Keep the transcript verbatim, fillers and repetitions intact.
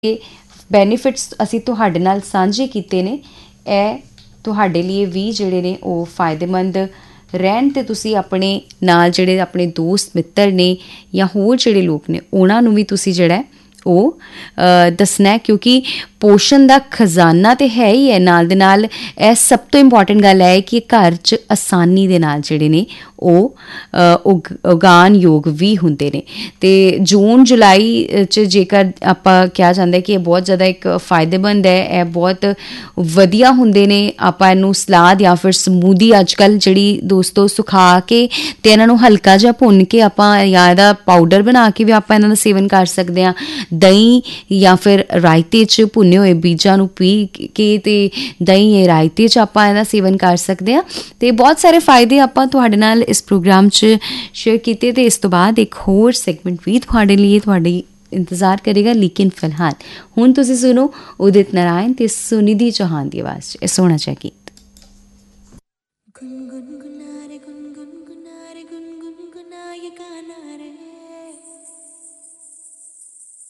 Benefits ਅਸੀਂ ਤੁਹਾਡੇ ਨਾਲ ਸਾਂਝੇ ਕੀਤੇ ਨੇ। ਇਹ ਤੁਹਾਡੇ ਲਈ ਵੀ ਜਿਹੜੇ ਨੇ ਉਹ ਫਾਇਦੇਮੰਦ ਰਹਿਣ ਅਤੇ ਤੁਸੀਂ ਆਪਣੇ ਨਾਲ ਜਿਹੜੇ ਆਪਣੇ ਦੋਸਤ ਮਿੱਤਰ ਨੇ ਜਾਂ ਹੋਰ ਜਿਹੜੇ ਲੋਕ ਨੇ ਉਹਨਾਂ ਨੂੰ ਵੀ ਤੁਸੀਂ ਜਿਹੜਾ ਉਹ ਦੱਸਣਾ, ਕਿਉਂਕਿ ਪੋਸ਼ਣ ਦਾ ਖਜ਼ਾਨਾ ਤਾਂ ਹੈ ਹੀ ਹੈ। ਨਾਲ ਦੇ ਨਾਲ ਇਹ ਸਭ ਤੋਂ ਇੰਪੋਰਟੈਂਟ ਗੱਲ ਹੈ ਕਿ ਘਰ 'ਚ ਆਸਾਨੀ ਦੇ ਨਾਲ ਜਿਹੜੇ ਨੇ ਉਹ ਉਗ ਉਗਾਉਣਯੋਗ ਵੀ ਹੁੰਦੇ ਨੇ। ਅਤੇ ਜੂਨ ਜੁਲਾਈ 'ਚ ਜੇਕਰ ਆਪਾਂ ਕਿਹਾ ਜਾਂਦਾ ਕਿ ਇਹ ਬਹੁਤ ਜ਼ਿਆਦਾ ਇੱਕ ਫਾਇਦੇਮੰਦ ਹੈ, ਇਹ ਬਹੁਤ ਵਧੀਆ ਹੁੰਦੇ ਨੇ। ਆਪਾਂ ਇਹਨੂੰ ਸਲਾਦ ਜਾਂ ਫਿਰ ਸਮੂਦੀ ਅੱਜ ਕੱਲ੍ਹ ਜਿਹੜੀ ਦੋਸਤੋ ਸੁਖਾ ਕੇ ਅਤੇ ਇਹਨਾਂ ਨੂੰ ਹਲਕਾ ਜਿਹਾ ਭੁੰਨ ਕੇ ਆਪਾਂ ਜਾਂ ਇਹਦਾ ਪਾਊਡਰ ਬਣਾ ਕੇ ਵੀ ਆਪਾਂ ਇਹਨਾਂ ਦਾ ਸੇਵਨ ਕਰ ਸਕਦੇ ਹਾਂ। ਦਹੀਂ ਜਾਂ ਫਿਰ ਰਾਇਤੇ 'ਚ ਭੁੰਨੇ ਹੋਏ ਬੀਜਾਂ ਨੂੰ ਪੀ ਕੇ ਅਤੇ ਦਹੀਂ ਜਾਂ ਰਾਇਤੇ 'ਚ ਆਪਾਂ ਇਹਦਾ ਸੇਵਨ ਕਰ ਸਕਦੇ ਹਾਂ। ਅਤੇ ਬਹੁਤ ਸਾਰੇ ਫਾਇਦੇ ਆਪਾਂ ਤੁਹਾਡੇ ਨਾਲ ਇਸ ਪ੍ਰੋਗਰਾਮ 'ਚ ਸ਼ੇਅਰ ਕੀਤੇ। ਅਤੇ ਇਸ ਤੋਂ ਬਾਅਦ ਇੱਕ ਹੋਰ ਸੈਗਮੈਂਟ ਵੀ ਤੁਹਾਡੇ ਲਈ ਤੁਹਾਡੀ ਇੰਤਜ਼ਾਰ ਕਰੇਗਾ। ਲੇਕਿਨ ਫਿਲਹਾਲ ਹੁਣ ਤੁਸੀਂ ਸੁਣੋ ਉਦਿਤ ਨਾਰਾਇਣ ਅਤੇ ਸੁਨਿਧੀ ਚੌਹਾਨ ਦੀ ਆਵਾਜ਼ 'ਚ ਇਹ ਸੋਹਣਾ ਜਿਹਾ ਗੀਤ।